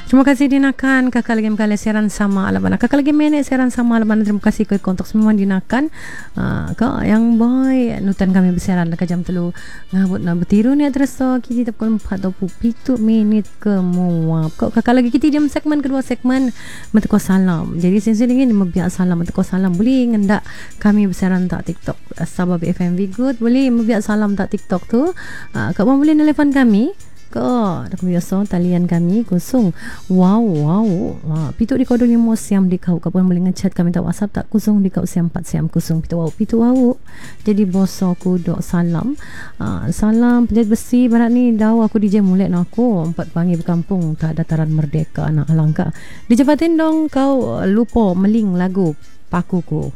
Terima kasih dinakan kakak lagi mekali siaran sama alaban. Kakak lagi menek siaran sama alaban. Terima kasih ke kontak semua dinakan. Kak yang boy nutan kami bersiaran dekat jam 3 ngabut nak bertiru ni terus kita pukul 4:27 minit ke muap. Kak kakak lagi kita jam segmen kedua segmen Menteko Salam. Jadi sini ingin membiak salam Menteko Salam. Boleh ngendak kami bersiaran tak TikTok Sabah BFM Good. Boleh membiak salam tak TikTok tu. Kak boleh nelefon kami. Kau dah biasa talian kami kosong. Wow. Pitu di kau 5 siam di kau. Kau pun boleh ngechat kami tak WhatsApp tak kosong di kau siam 4 siam kosong pitu wow. Jadi bosoku dok salam. Salam penjahit besi barat ni dah aku DJ mulai nak aku 4 panggil berkampung tak dataran merdeka anak alangka. Dicepatin dong kau lupa meling lagu pakuku.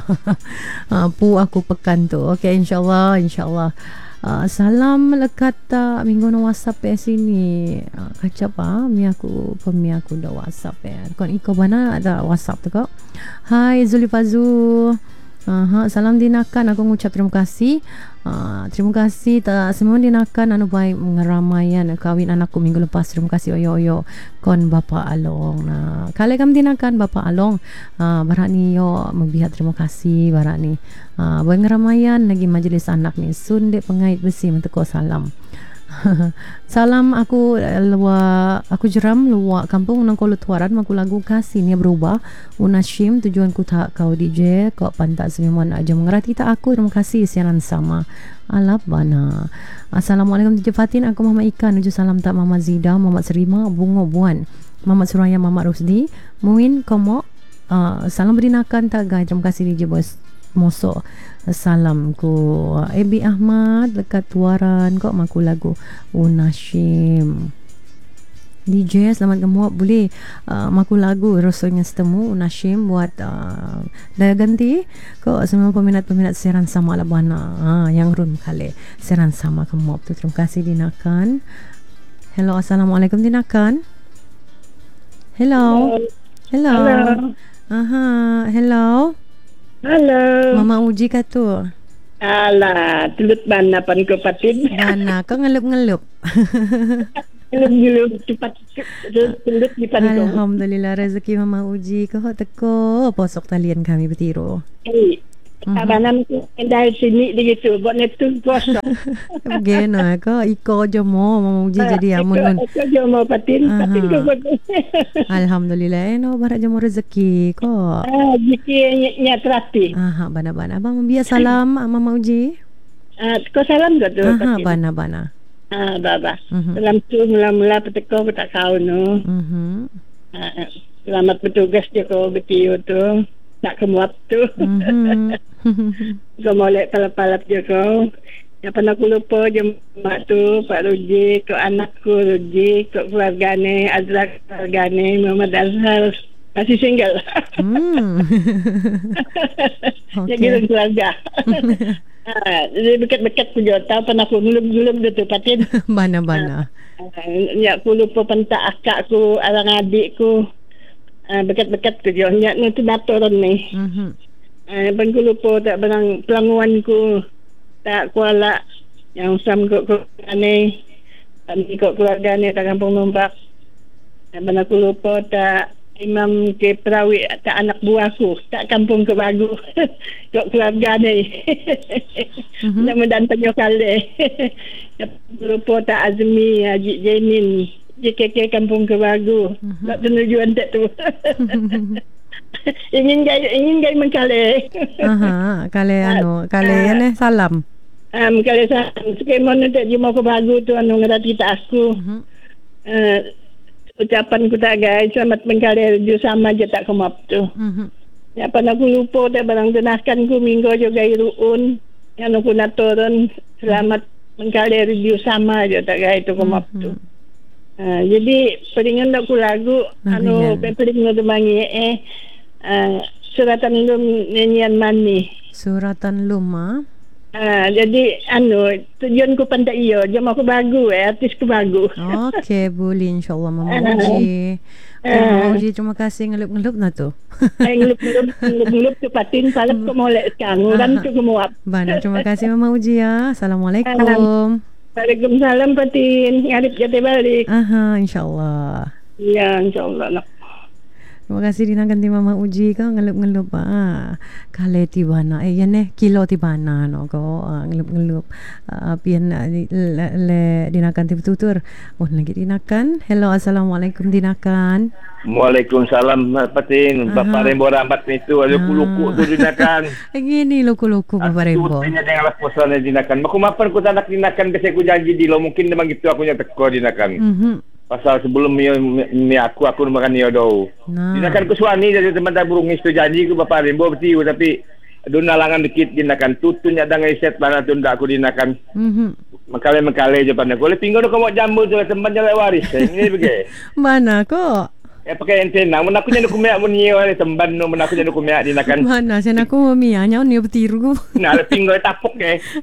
Pu aku pekan tu. Okey insyaallah. Salam lekat minggu no WhatsApp sini. Kacap mi aku dah WhatsApp kon iko bana ada WhatsApp tu kau. Hai Zulifazu. Salam dinakan aku ngucap terima kasih. Terima kasih semua dinakan anu baik mengeramaian kawin anakku minggu lepas. Terima kasih oyo kon Bapa Along. Kali kam dinakan Bapa Along. Barak ni yo membihat terima kasih barak ni. Mengeramaian lagi majlis anak ni Sunde Pengait Besi Menteko Salam. Salam aku jeram luak kampung nang kolut tuaran maku lagu kasih ni berubah unashim tujuanku tak kau DJ kau pantak semua aja mengerti tak aku terima kasih siaran sama alap bana. Assalamualaikum Fatin aku Mama Ikan uju salam tak Mama Zida Mama Serima Bungo Buan Mama Suraya Mama Rusdi Muin Komo salam berdinakan tak guys terima kasih DJ Bos Moso. Salam ku Ebi Ahmad dekat Tuaran kok maku lagu Unashim. DJ selamat gemuk boleh maku lagu rasanya setemu Unashim buat dah ganti kok semua peminat-peminat siaran sama labana yang run kali siaran sama gemuk tu terima kasih dinakan. Hello assalamualaikum dinakan. Hello. Hello. Halo. Mama Uji kata. Alah, tulut bana pan ko patin. Bana, kau ngelup-ngelup. Ngelup cepat tulut di pan ko. Alhamdulillah rezeki Mama Uji kau teko posok talian kami bertiru. Abanam dari sini begitu buat netu posok. Geno kau iko jomo Mama Uji jadi amun. Iko jomo patin ko. Alhamdulillah no barak jomo rezeki kau. Rezeki nyatrati. Bana abang membiak salam Mama Uji. Kau salam gak tu? Bana. Baba. Salam tu mula-mula peteko tak kau no. Selamat bertugas je kau betiu tu. Tak kemuap tu. Kau molek palap-palap je kau. Yang pernah aku lupa je mak tu Pak Ruji, kau anakku Ruji, kau keluarga ni Azra keluarga ni Muhammad Azhar masih single. Jadi keluarga. Jadi bekat-bekat tu je tahu pernah aku gulung-gulung tu patin. Bana. Ya aku lupa pentak akakku, arang adikku. Bekat-bekat tu je. Nyak ni tu datoran ni. Bangku lupa tak benang pelanguanku. Tak kuala yang sam kok ni. Kami kok keluarga ni tak kampung nombak. Benang aku lupa tak Imam ke Perawi tak anak buahku. Tak kampung ke Bagu. Kok keluarga ni. Mudah-mudahan penyokale. Lupa tak Azmi, Haji Jenin. JKK Kampung Kebagu. Tak tujuan tak tu. ingin gay mengkale. Kale salam. Kale salam. Sekemon tak jumpa Kebagu tu anu ngerti tak aku. Ucapan ku tak gay selamat mengkale ju sama je tak kemap tu. Ya pernah aku lupa tak barang tenahkan ku minggu juga ruun. Yang aku nak turun selamat mengkale ju sama je tak gay tu kemap tu. Jadi peringan aku lagu peringan demangi suratan lum nyanyian mani suratan lum jadi tujuanku pantai iyo jam aku bagu artisku bagu. Okey boleh insyaallah Mama Uji. Mama Uji terima kasih ngelup-ngelup na tu. Ngelup tu patin palap ko molek sekarang dan tu kemuap. Bana terima kasih Mama Uji ya. Assalamualaikum. Waalaikumsalam Patin. Ngarip jati balik. InsyaAllah. Ya, insyaAllah nak. Terima kasih dinakan ti Mama Uji ko ngelup-ngelup kale ti bana yan kilo ti bana no ko ngelup-ngelup pian le dinakan ti tutur lagi dinakan. Hello, assalamualaikum dinakan. Waalaikumsalam Patin. Bapak Rembo rambat itu luku-luku tu dinakan. Gini luku-luku Bapak Rembo. Tanya dengan laposannya dinakan. Aku mapan ku tanak dinakan kasi ku janji di lo mungkin memang gitu aku nya teko dinakan. Pasal sebelum aku makan dia do. Dinakan ku suami jadi teman burung itu janji ku Bapak Rembo betiu tapi dunalangan dikit dinakan tutunya dangai set bana tunda aku dinakan. Mengkale je pandai. Boleh tinggal kau mau jambu tu tempat jalan waris. Ini begitu. Mana kok? Pakai antena. Mun aku jadi kumiak mun niyo temban no mun aku jadi kumiak dinakan. Mana sen aku mianya niyo betiru. Nah, tinggal tapuk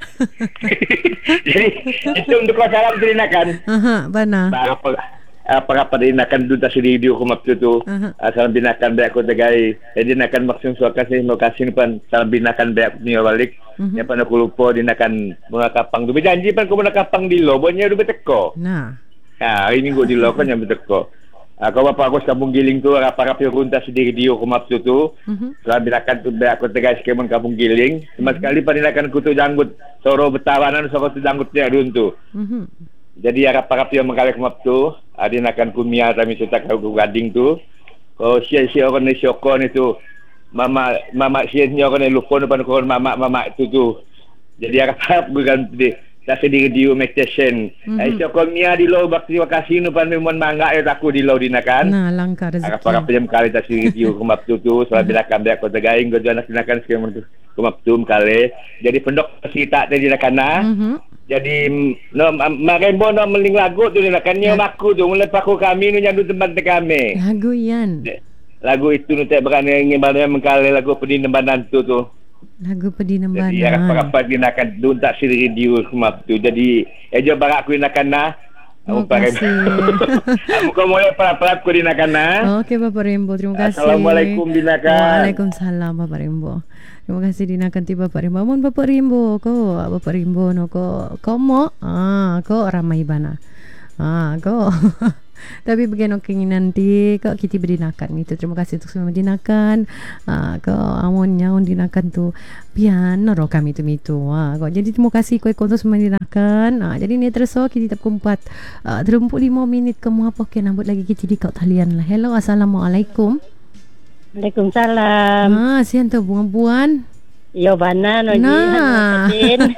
Jadi itu untuk salam dinakan. Bana. Apa dinakan duta si video ko maptutu. Salam dinakan ba ako tagay. Dinakan maksung suaka si lokasi pan salam dinakan ba ako niyo balik. Ya pan ako lupo dinakan mga kapang. Dubi janji pan ko mga kapang di lo. Bonya dubi teko. Nah. Ini ko di lo ko nya beteko. Kau bapak aku kampung giling tu para pirunta sendiri dia ko maptutu. Salam dinakan tu ba ako tagay sa kampung giling. Sama sekali pa dinakan ko tu janggut soro betawanan soro tu janggut dia dun tu. Jadi harap-harap yang mengkalek map tu adin akan kumia kami setak kau gading tu. Oh sia-sia orang ni syokon itu. Mama sia-sia orang ni lupa depan kau mama itu tu. Jadi harap-harap bukan tak sedih dia meditation. Syokon mia di lo bakti wakasi nu pan memon mangga ya aku di lo dinakan. Nah langkah rezeki. Harap-harap yang kali tak sedih dia map tu sebab dinakan dia kau tegaing kau anak dinakan sekarang tu. Map tu kali. Jadi pendok sita tadi dinakan Jadi Marembo no meling lagu tu nak kan aku tu mulai paku kami nu nyandu tempat kami. Lagu yan. Lagu itu nu tak berani ngibana mengkale lagu pedih nembanan tu. Lagu pedih nembanan. Jadi apa dinakan dun tak siri radio semap tu. Jadi ejo barak ku dinakan nah. Terima kasih. Muka mulai pelat-pelat ku dinakan nah. Okey Bapak Rembo, terima kasih. Assalamualaikum dinakan. Waalaikumsalam Bapak Rembo. Terima kasih dinakan ti Bapak Rembo. Mun Bapak Rembo ko Bapak Rembo no ko mo ko ramai bana. Ko tapi begini keinginan nanti kok kita berdinakan itu. Terima kasih untuk semua dinakan. Ko amonnya dinakan tu piano ro kami tu mitu. Kok jadi terima kasih kau untuk semua dinakan. Jadi ni terus kita tak kumpat 35 minit kamu apa ke nambut lagi kita di kau talian lah. Hello, assalamualaikum. Waalaikumsalam. Sian tu bunga-buan. Yo bana no nah.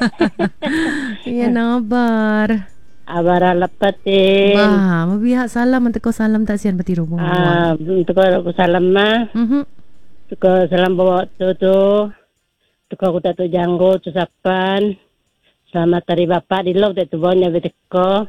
Iya nabar. Abara lepatin. Mabihak salam untuk kau salam tak sian betiru bunga-buan. Untuk aku salam mah. Untuk salam bawa tu. Untuk aku tak tu janggo ucapan. Selamat hari Bapak di log tu bonya beteko.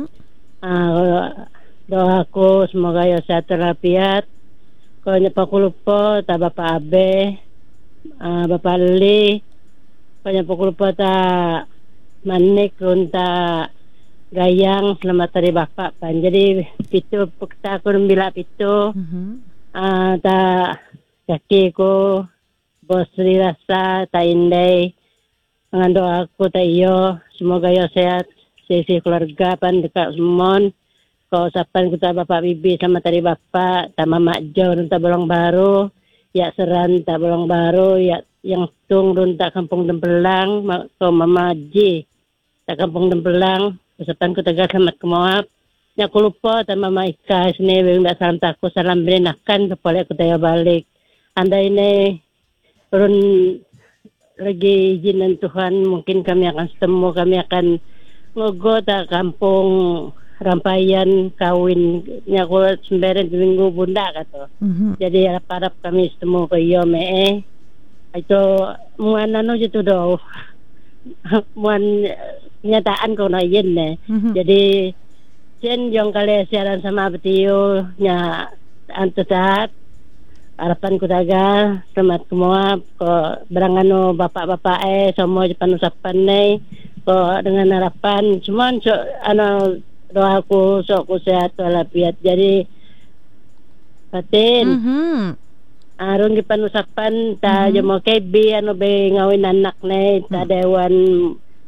Doaku semoga ya sehat walafiat. Kau nyepa kulupo ta Bapak Abe, Bapak Li, kau nyepa kulupo ta Manik runta Gayang selamat hari Bapak pan. Jadi pitu pekta aku bila pitu, ta kaki ko bos rasa ta indai dengan doaku ta iyo semoga ya sehat sisi keluarga pan dekat semon. Kau usapan kita Bapak Bibi selamat hari Bapak, ta Mama Jo runta Bolong Baru, ya Seran ta Bolong Baru, ya yang tung runta Kampung Dempelang, kau Mama Ji ta Kampung Dempelang, usapan kita selamat kemoap. Ya aku lupa ta Mama Ika sini ndak salam taku salam benakan kepala aku tanya balik. Anda ini turun lagi izinan Tuhan mungkin kami akan ketemu, kami akan ngogo ta kampung rampayan kawinnya ko semberen minggu bunda kato. Jadi harap kami ketemu ke iyo itu muan anu gitu do. Muan nyataan ko na yen Jadi sen yung kali siaran sama betiu nya antutat harapan ko taga selamat semua ko berangano bapak-bapak semua panusapan ko dengan harapan semua ano doaku aku sehat walafiat. Jadi Patin aron gipanusapan ta jamo kay bi ano be ngawin anak na ta dewan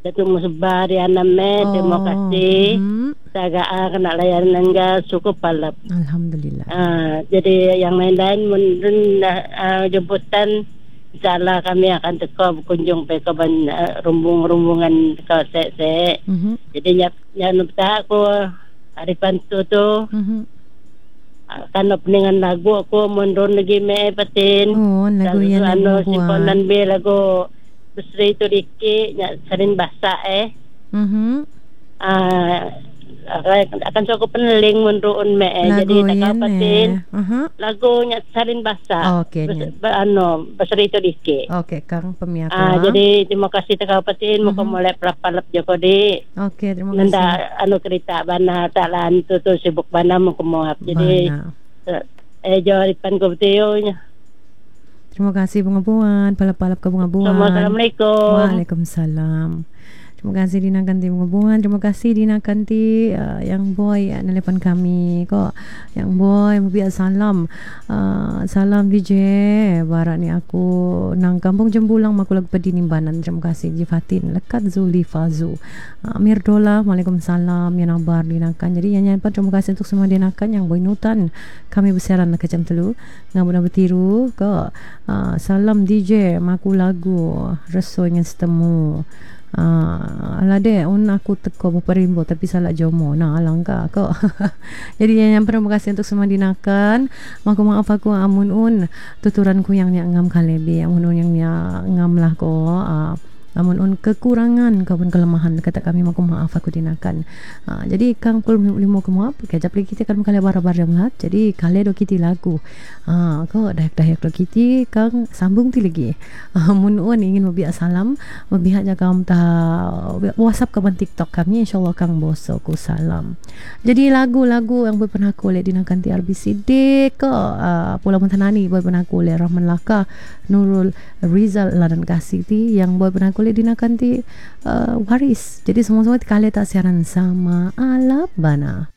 Datuk Musbar ya name terima kasih. Saya kena layanan ga cukup palap. Alhamdulillah. Jadi yang lain-lain mungkin jemputan insyaallah kami akan teko berkunjung ke kaban rumbung-rumbungan ke se. Jadi nyata aku Arifan tu kan openingan lagu aku mundur lagi patin. Oh, lagu yang buat. Simponan be lagu Besri itu dikit sering basah akan cukup peneling munduun jadi tak kapatin lagunya sering basah. Okey. Besri itu dikit. Okey, Kang Pemiaka. Jadi terima kasih tak kapatin muka mulai prapalap joko di. Okey, terima kasih. Nanda kereta bana talan tu sibuk bana muka muap. Jadi jawaripan ko betiyonya. Terima kasih Bunga Buan, palap-palap ke Bunga Buan. Assalamualaikum. Waalaikumsalam. Terima kasih Dina Kanti Bunga Buan. Terima kasih Dina Kanti yang boy nelpon kami kok. Yang boy mabiya salam. Salam DJ barat ni aku nang kampung Jembulang makulag Padinimbanan. Terima kasih Jifatin lekat Zuli Fazu. Amir Dola, Waalaikumsalam yang nabar Dina Kan. Jadi yang nyanyi terima kasih untuk semua Dina Kan yang boy nutan. Kami bersiaran ke jam 3. Ngabuna bertiru kok. Salam DJ maku lagu resonya setemu. Alade aku teko beperimbo tapi salah jomo alangka kok. Jadi yang terima kasih untuk semua dinakan. Maku maaf aku amun tuturanku yang ngam kalebi amun yang ngam lah ko amun kekurangan kaupun kelemahan kata kami maku maaf aku dinakan. Jadi Kang pul limo ke maaf kejap lagi kita akan kali bara-bara melat. Jadi kale do kiti lagu kok dayak-dayak do kiti Kang sambung ti lagi. Amun ingin mabiak salam mabiak jaga ta WhatsApp kapan TikTok kami insyaallah Kang bosoku salam. Jadi lagu-lagu yang boy pernah aku lihat dinakan ti RBCD kok Pulau Montanani boy pernah aku lihat Rahman Laka Nurul Rizal Ladan Kasih ti yang boy pernah aku lihat dinakan ti waris. Jadi semua-semua kali tak siaran sama Alabana.